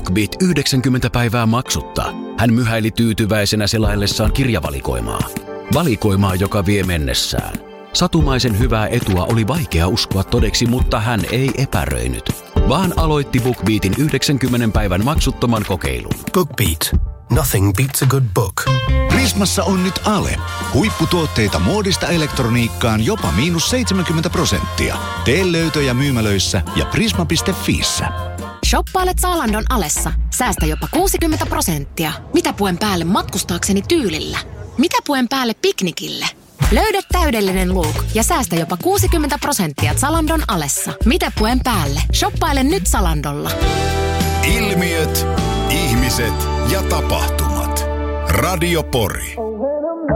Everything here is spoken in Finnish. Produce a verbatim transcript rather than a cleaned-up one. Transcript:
BookBeat yhdeksänkymmentä päivää maksutta. Hän myhäili tyytyväisenä selaillessaan kirjavalikoimaa. Valikoimaa, joka vie mennessään. Satumaisen hyvää etua oli vaikea uskoa todeksi, mutta hän ei epäröinyt, vaan aloitti BookBeatin yhdeksänkymmentä päivän maksuttoman kokeilun. BookBeat. Nothing beats a good book. Prismassa on nyt ale. Huipputuotteita muodista elektroniikkaan jopa miinus seitsemänkymmentä prosenttia. Tee löytöjä myymälöissä ja prisma piste fiissä. Shoppailet Zalandon alessa. Säästä jopa kuusikymmentä prosenttia. Mitä puen päälle matkustaakseni tyylillä? Mitä puen päälle piknikille? Löydä täydellinen look ja säästä jopa kuusikymmentä prosenttia Zalandon alessa. Mitä puen päälle? Shoppaile nyt Zalandolla. Ilmiöt, ihmiset ja tapahtumat. Radio Pori.